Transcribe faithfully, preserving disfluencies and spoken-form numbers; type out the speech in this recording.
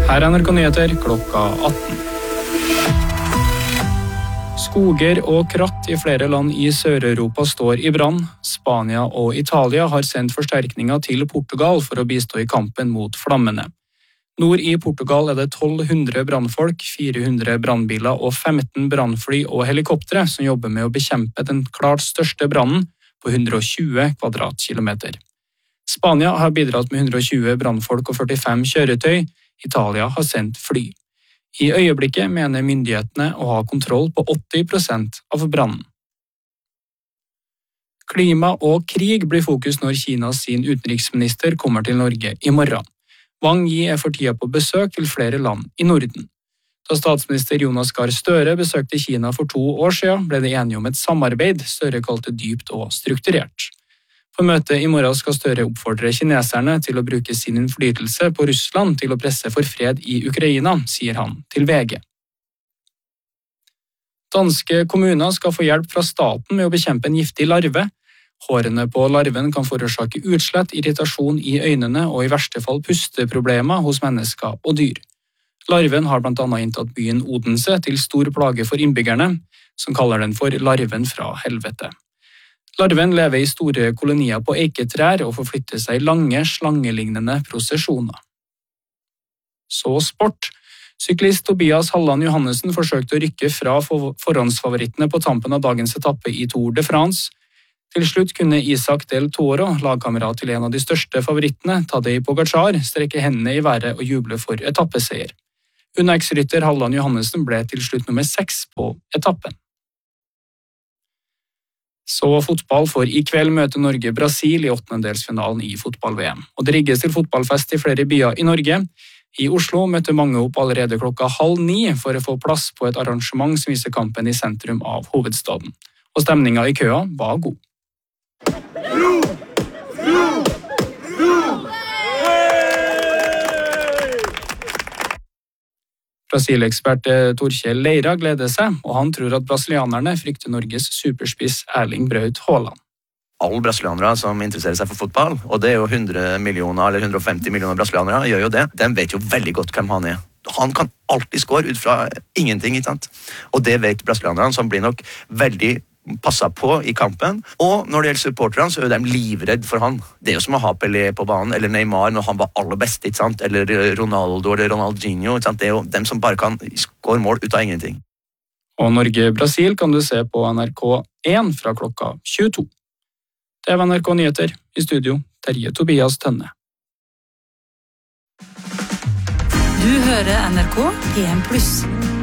Her er N R K Nyheter klokka atten. Skoger og kratt i flere land i Sør-Europa står i brann. Spania og Italia har sendt forsterkninger til Portugal for å bistå i kampen mot flammene. Nord i Portugal er det tolv hundre brannfolk, fire hundre brannbiler og femten brannfly og helikoptre som jobber med å bekjempe den klart største brannen på hundre og tjue kvadratkilometer. Spania har bidratt med hundre og tjue brannfolk og førtifem kjøretøy. Italia har sendt fly. I øyeblikket mener myndighetene å ha kontroll på åtti prosent av brannen. Klima og krig blir fokus når Kinas sin utenriksminister kommer til Norge i morgen. Wang Yi er for tida på besøk til flere land i Norden. Da statsminister Jonas Gahr Støre besøkte Kina for to år siden, ble det enige om et samarbeid Støre kalte dypt og strukturert. På møtet i morgen skal Støre oppfordre kineserne til å bruke sin innflytelse på Russland til å presse for fred i Ukraina, sier han til V G. Danske kommuner skal få hjelp fra staten med å bekjempe en giftig larve. Hårene på larven kan forårsake utslett, irritasjon i øynene og i verste fall pusteproblemer hos mennesker og dyr. Larven har blant annet inntatt byen Odense til stor plage for innbyggerne, som kaller den for larven fra helvete. Larven lever i store kolonier på eiketrær og forflytter seg i lange, slangelignende prosesjoner. Så sport. Syklist Tobias Halland Johannessen forsøkte å rykke fra forhåndsfavorittene på tampen av dagens etappe i Tour de France. Til slutt kunne Isak Del Toro, lagkamerat til en av de største favorittene, Tadej Pogačar, strekke hendene i været og juble for etappeseier. Uno-X-rytter Halland Johannessen ble til slutt nummer seks på etappen. Så fotball, for i kveld møter Norge Brasil i åttendedelsfinalen i fotball-V M. Og det rigges til fotballfest i flere byer i Norge. I Oslo møter mange opp allerede klokka halv ni for å få plass på et arrangement som viser kampen i sentrum av hovedstaden. Og stemningen i køa var god. Brasil-ekspert Torkjell Leira gleder seg, og han tror at brasilianerne frykter Norges superspiss Erling Braut Haaland. Alle brasilianere som interesserer seg for fotball, og det er jo hundre millioner eller hundre og femti millioner brasilianere, gjør jo det. De vet jo veldig godt hvem han er. Han kan alltid score ut fra ingenting, ikke sant? Og det vet brasilianerne, som blir nok veldig passet på i kampen. Og når det gjelder supporterne, så er de livredd for han. Det er jo som å ha Pelé på banen, eller Neymar når han var aller best, ikke sant? Eller Ronaldo eller Ronaldinho, ikke sant? Det er jo dem som bare kan score mål ut av ingenting. Og Norge-Brasil kan du se på N R K én fra klokka tjueto. Det var N R K Nyheter. I studio, Terje Tobias Tønne. Du hører N R K P M pluss.